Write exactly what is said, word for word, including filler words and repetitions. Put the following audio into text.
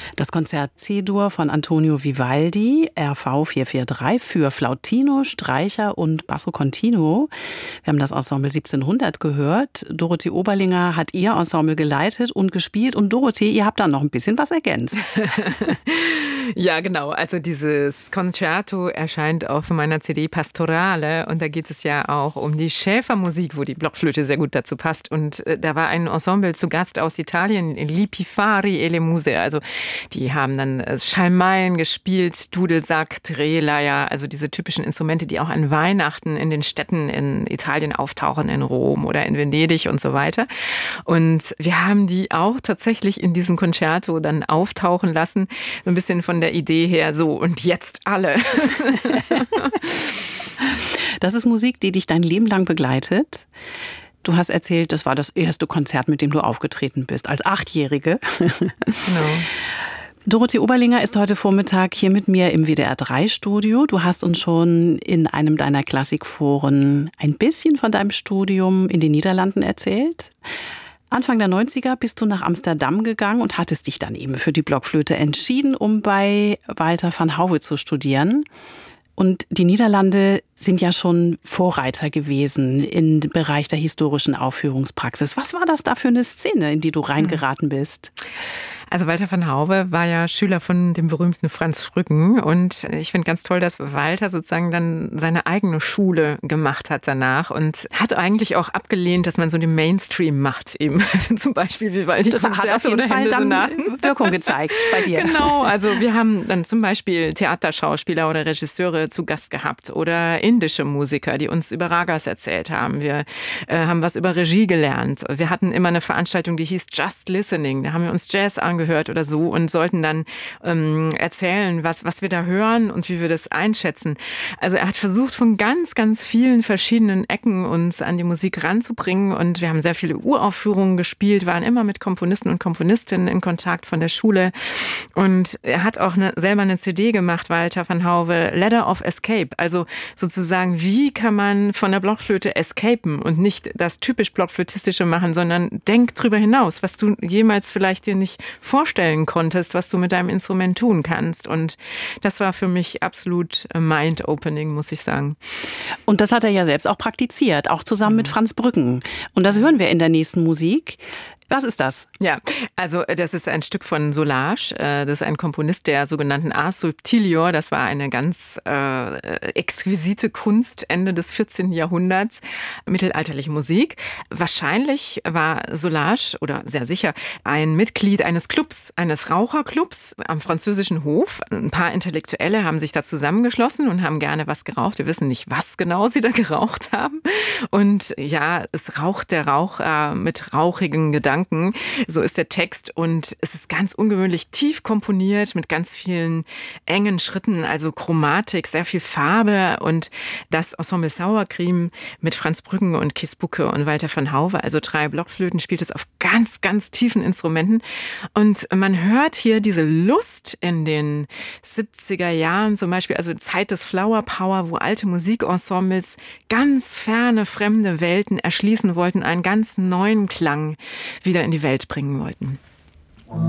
Das Konzert C-Dur von Antonio Vivaldi, R V vierhundertdreiundvierzig, für Flautino, Streicher und Basso Continuo. Wir haben das Ensemble siebzehnhundert gehört. Dorothee Oberlinger hat ihr Ensemble geleitet und gespielt. Und Dorothee, ihr habt da noch ein bisschen was ergänzt. Ja, genau. Also dieses Concerto erscheint auf meiner C D Pastorale. Und da geht es ja auch um die Schäfermusik, wo die Blockflöte sehr gut dazu passt. Und äh, da war ein Ensemble zu Gast aus Italien, Li Pifari e le Muse. Also die haben dann äh, Schalmeien gespielt, Dudelsack, Drehleier, also diese typischen Instrumente, die auch an Weihnachten in den Städten in Italien auftauchen, in Rom oder in Venedig und so weiter. Und wir haben die auch tatsächlich in diesem Concerto dann auftauchen lassen, so ein bisschen von der Idee her, so und jetzt alle. Das ist Musik, die dich dein Leben lang begleitet. Du hast erzählt, das war das erste Konzert, mit dem du aufgetreten bist, als Achtjährige. Genau. Dorothee Oberlinger ist heute Vormittag hier mit mir im W D R drei Studio. Du hast uns schon in einem deiner Klassikforen ein bisschen von deinem Studium in den Niederlanden erzählt. Anfang der neunziger bist du nach Amsterdam gegangen und hattest dich dann eben für die Blockflöte entschieden, um bei Walter van Hauwe zu studieren. Und die Niederlande sind ja schon Vorreiter gewesen im Bereich der historischen Aufführungspraxis. Was war das da für eine Szene, in die du reingeraten bist? Also Walter van Hauwe war ja Schüler von dem berühmten Franz Frücken und ich finde ganz toll, dass Walter sozusagen dann seine eigene Schule gemacht hat danach und hat eigentlich auch abgelehnt, dass man so den Mainstream macht eben. Zum Beispiel Vivaldi das hat auf jeden Fall dann Wirkung gezeigt bei dir. Genau, also wir haben dann zum Beispiel Theaterschauspieler oder Regisseure zu Gast gehabt oder indische Musiker, die uns über Ragas erzählt haben. Wir äh, haben was über Regie gelernt. Wir hatten immer eine Veranstaltung, die hieß Just Listening. Da haben wir uns Jazz angehört. gehört oder so und sollten dann ähm, erzählen, was, was wir da hören und wie wir das einschätzen. Also er hat versucht, von ganz, ganz vielen verschiedenen Ecken uns an die Musik ranzubringen und wir haben sehr viele Uraufführungen gespielt, waren immer mit Komponisten und Komponistinnen in Kontakt von der Schule und er hat auch eine, selber eine C D gemacht, Walter van Hauwe, Ladder of Escape, also sozusagen, wie kann man von der Blockflöte escapen und nicht das typisch Blockflötistische machen, sondern denk drüber hinaus, was du jemals vielleicht dir nicht vorstellen konntest, was du mit deinem Instrument tun kannst. Und das war für mich absolut mind-opening, muss ich sagen. Und das hat er ja selbst auch praktiziert, auch zusammen mit Franz Brücken. Und das hören wir in der nächsten Musik. Was ist das? Ja, also das ist ein Stück von Solage. Das ist ein Komponist der sogenannten Ars Subtilior. Das war eine ganz äh, exquisite Kunst Ende des vierzehnten Jahrhunderts, mittelalterliche Musik. Wahrscheinlich war Solage, oder sehr sicher, ein Mitglied eines Clubs, eines Raucherclubs am französischen Hof. Ein paar Intellektuelle haben sich da zusammengeschlossen und haben gerne was geraucht. Wir wissen nicht, was genau sie da geraucht haben. Und ja, es raucht der Rauch äh, mit rauchigen Gedanken. So ist der Text und es ist ganz ungewöhnlich tief komponiert mit ganz vielen engen Schritten, also Chromatik, sehr viel Farbe und das Ensemble Sauercriem mit Franz Brücken und Kees Bucke und Walter van Hauwe, also drei Blockflöten, spielt es auf ganz, ganz tiefen Instrumenten und man hört hier diese Lust in den siebziger Jahren zum Beispiel, also Zeit des Flower Power, wo alte Musikensembles ganz ferne, fremde Welten erschließen wollten, einen ganz neuen Klang wieder in die Welt bringen wollten.